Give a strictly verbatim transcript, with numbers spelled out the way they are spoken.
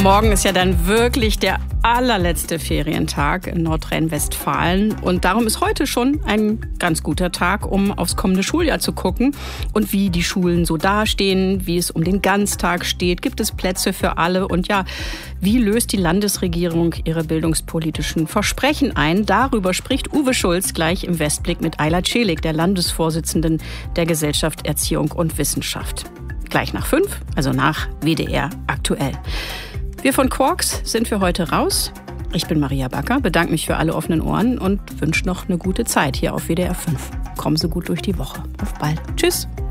Morgen ist ja dann wirklich der allerletzte Ferientag in Nordrhein-Westfalen. Und darum ist heute schon ein ganz guter Tag, um aufs kommende Schuljahr zu gucken und wie die Schulen so dastehen, wie es um den Ganztag steht. Gibt es Plätze für alle? Und ja, wie löst die Landesregierung ihre bildungspolitischen Versprechen ein? Darüber spricht Uwe Schulz gleich im Westblick mit Ayla Celik, der Landesvorsitzenden der Gesellschaft Erziehung und Wissenschaft. Gleich nach fünf, also nach W D R aktuell. Wir von Quarks sind für heute raus. Ich bin Maria Backer, bedanke mich für alle offenen Ohren und wünsche noch eine gute Zeit hier auf W D R fünf. Kommen Sie gut durch die Woche. Auf bald. Tschüss.